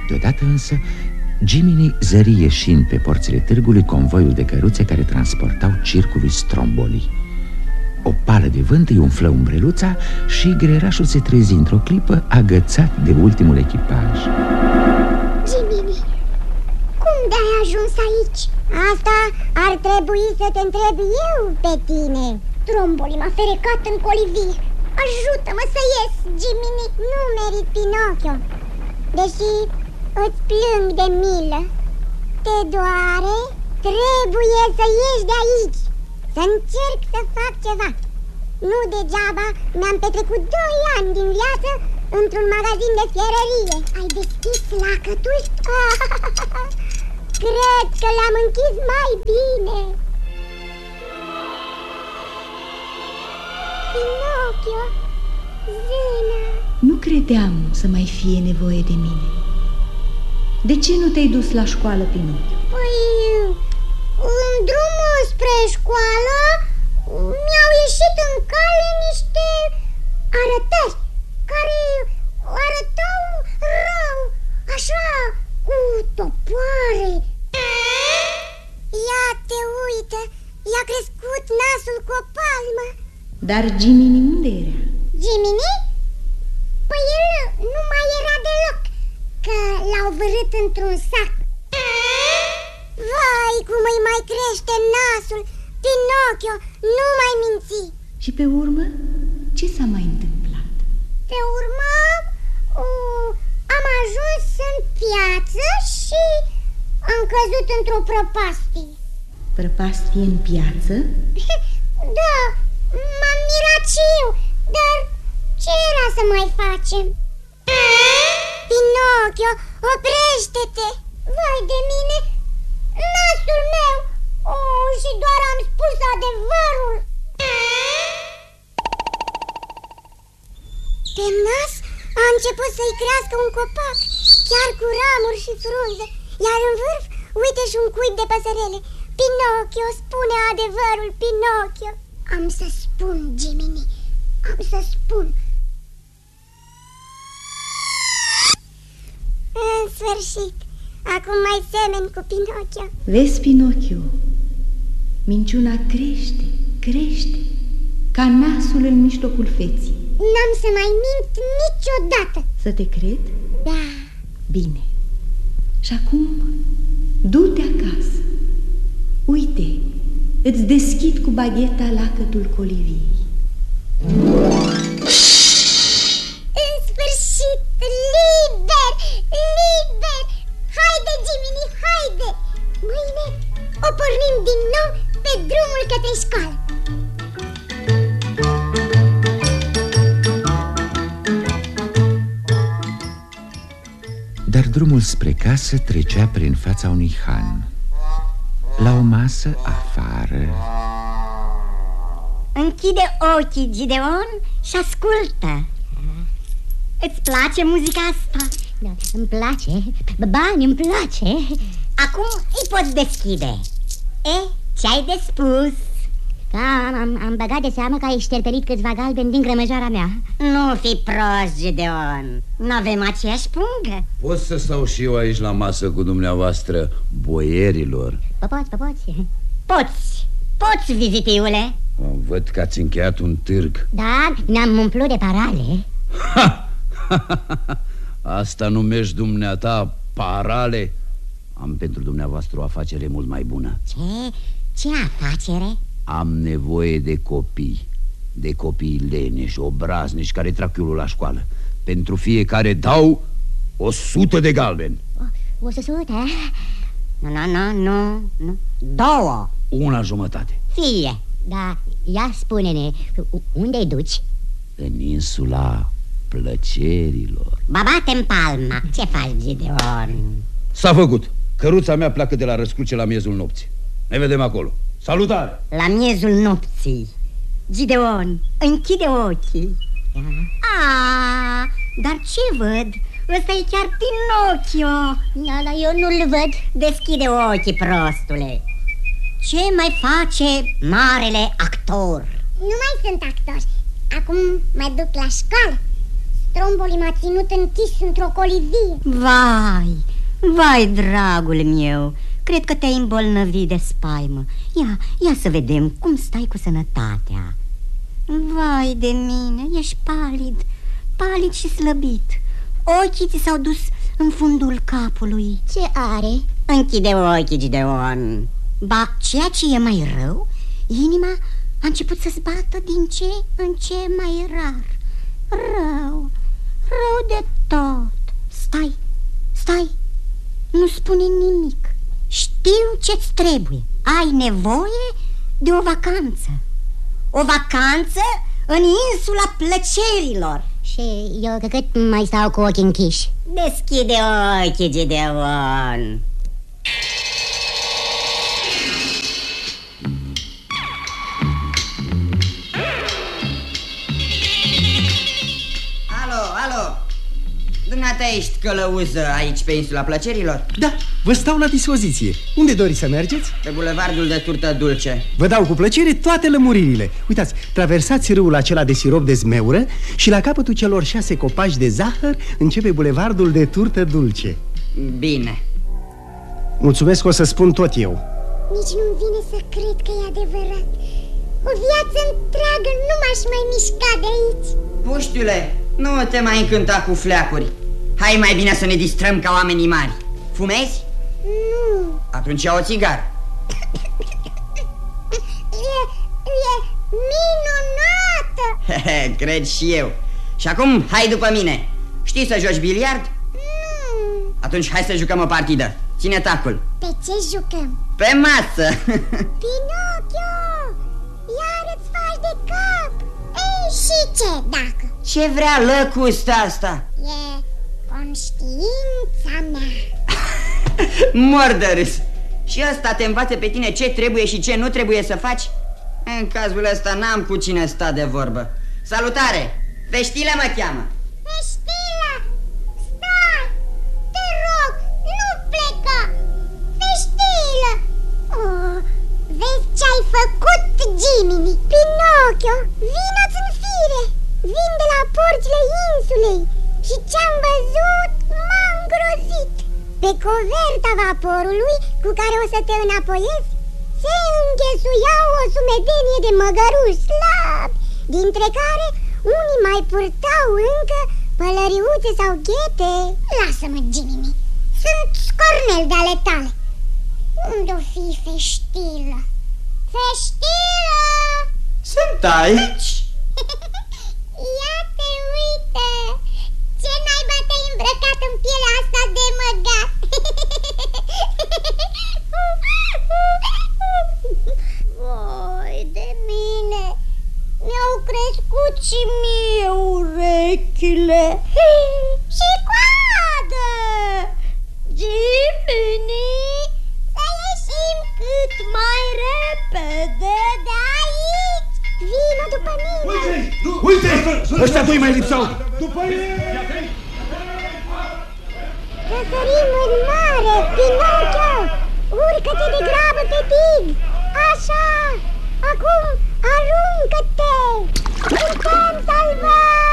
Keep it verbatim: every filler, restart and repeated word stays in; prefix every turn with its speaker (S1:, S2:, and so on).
S1: Deodată însă Jiminy zări ieșind pe porțile târgului convoiul de căruțe care transportau circul lui Stromboli. O pală de vânt îi umflă umbreluța și grerașul se trezi într-o clipă agățat de ultimul echipaj.
S2: Jiminy, cum de-ai ajuns aici? Asta ar trebui să te întreb eu pe tine. Stromboli m-a ferecat în colivie. Ajută-mă să ies, Jiminy. Nu merit Pinocchio, deși îți plâng de milă. Te doare? Trebuie să ieși de aici. Să încerc să fac ceva. Nu degeaba mi-am petrecut doi ani din viață într-un magazin de fierărie. Ai deschis lacătul? Cred că l-am închis mai bine. Pinocchio, zână.
S3: Nu credeam să mai fie nevoie de mine. De ce nu te-ai dus la școală, Pinocchio?
S2: Păi, în drumul spre școală mi-au ieșit în cale niște arătări care arătau rău, așa, cu topoare. Ia te uită, i-a crescut nasul cu o palmă.
S3: Dar Jiminy unde era?
S2: Jiminy? Păi el nu mai era deloc, că l-au vârât într-un sac. Vai, cum îi mai crește nasul! Pinocchio, nu mai minți!
S3: Și pe urmă, ce s-a mai întâmplat?
S2: Pe urmă, uh, am ajuns în piață și am căzut într-o prăpastie.
S3: Prăpastie în piață?
S2: Da, m-am mirat și eu, dar ce era să mai facem? Pinocchio, oprește-te! Vai de mine, nasul meu! Oh, și doar am spus adevărul! Pe nas a început să-i crească un copac, chiar cu ramuri și frunze, iar în vârf, uite și un cuib de păsărele. Pinocchio, spune adevărul, Pinocchio! Am să spun, Jiminy, am să spun. În sfârșit, acum mai semen cu Pinocchio.
S3: Vezi, Pinocchio, minciuna crește, crește, ca nasul în mijlocul feții.
S2: N-am să mai mint niciodată.
S3: Să te cred?
S2: Da.
S3: Bine. Și acum, du-te acasă. Uite, îți deschid cu bagheta lacătul coliviei.
S2: În sfârșit, liber, liber. Haide, Jiminy, haide. Mâine o pornim din nou pe drumul către școală.
S1: Dar drumul spre casă trecea prin fața unui han. La o masă afară.
S4: Închide ochii, Gideon, și ascultă. Îți place muzica asta?
S2: Da, îmi place, bani, îmi place.
S4: Acum îi poți deschide. E, ce-ai de spus?
S2: Da, am, am băgat de seamă că ai șterpelit câțiva galbeni din grămăjoara mea.
S4: Nu fi prost, Gideon. N-avem aceeași pungă.
S5: Pot să stau și eu aici la masă cu dumneavoastră, boierilor?
S2: Pă poți, pă poți.
S4: Poți, poți, vizitiule.
S5: Văd că ați încheiat un târg.
S2: Da, ne-am umplut de parale.
S5: Ha! Asta numești dumneata parale? Am pentru dumneavoastră o afacere mult mai bună.
S2: Ce? Ce afacere?
S5: Am nevoie de copii. De copii leneși, obraznici, care trag chiulul la școală. Pentru fiecare dau o sută de galbeni.
S2: O, o sută?
S4: Nu, nu, nu, nu, nu. Două.
S5: Una jumătate.
S4: Fie.
S2: Da, ia spune-ne, unde-i duci?
S5: În insula plăcerilor.
S4: Ba bate-n palma. Ce faci, Gideon?
S5: S-a făcut. Căruța mea pleacă de la Răscruce la miezul nopții. Ne vedem acolo. Salutare!
S4: La miezul nopții. Gideon, închide ochii. Ah, dar ce văd? Ăsta e chiar Pinocchio.
S2: Da, dar eu nu-l văd.
S4: Deschide ochii, prostule. Ce mai face marele actor?
S2: Nu mai sunt actor. Acum mă duc la școală. Stromboli m-a ținut închis într-o colivie.
S4: Vai, vai, dragul meu, cred că te-ai îmbolnăvit de spaimă. Ia, ia să vedem cum stai cu sănătatea. Vai de mine, ești palid, palid și slăbit. Ochii ți s-au dus în fundul capului.
S2: Ce are?
S4: Închide ochii, Gideon. Ba, ceea ce e mai rău, inima a început să-ți bată din ce în ce mai rar. Rău, rău de tot. Stai, stai, nu spune nimic. Știu ce-ți trebuie. Ai nevoie de o vacanță. O vacanță în insula plăcerilor.
S2: Și eu cât mai stau cu ochii închiși?
S4: Deschide ochii, Gideon.
S6: Alo, alo. Dumneata ești călăuză aici pe insula plăcerilor?
S7: Da, vă stau la dispoziție. Unde doriți să mergeți?
S6: Pe bulevardul de turtă dulce.
S7: Vă dau cu plăcere toate lămuririle. Uitați, traversați râul acela de sirop de zmeură și la capătul celor șase copaci de zahăr începe bulevardul de turtă dulce.
S6: Bine.
S7: Mulțumesc că o să spun tot eu.
S2: Nici nu-mi vine să cred că e adevărat. O viață întreagă nu m-aș mai mișca de aici.
S6: Puștiule, nu te mai încânta cu fleacuri. Hai mai bine să ne distrăm ca oamenii mari. Fumezi?
S2: Nu.
S6: Atunci ia o țigară.
S2: E, e minunată.
S6: Cred și eu. Și acum hai după mine. Știi să joci biliard?
S2: Nu.
S6: Atunci hai să jucăm o partidă. Ține tacul.
S2: Pe ce jucăm?
S6: Pe masă.
S2: Pinocchio, iar îți faci de cap. Ei, și ce dacă?
S6: Ce vrea lăcusta asta?
S2: E conștiința mea.
S6: Mor de râs. Și ăsta te învață pe tine ce trebuie și ce nu trebuie să faci? În cazul ăsta n-am cu cine sta de vorbă. Salutare! Veștile mă cheamă.
S2: Veștila, stai, te rog, nu pleca. Veștila. Oh, vezi ce-ai făcut, Jiminy? Pinocchio, vină-ți în fire. Vin de la porțile insulei și ce-am văzut m-a îngrozit. Pe coverta vaporului cu care o să te înapoiezi se înghesuiau o sumedenie de măgăruși slabi, dintre care unii mai purtau încă pălăriuțe sau ghete. Lasă-mă, Jiminy, sunt scornel de ale tale. Unde-o fi Feștilă? Feștilă!
S6: Sunt aici.
S2: Ia te uite! Ce naiba te-ai îmbrăcat în pielea asta de măgat? Voi de mine, mi-au crescut și mie urechile și coadă. Jiminy, să ieșim cât mai repede de aici. Vină după mine.
S7: Uite! Ăștia doi mai lipsau! După ei!
S2: Răsărim în mare, Pinocchio! Urcă-te de grabă pe dig! Așa! Acum aruncă-te! Suntem salvați!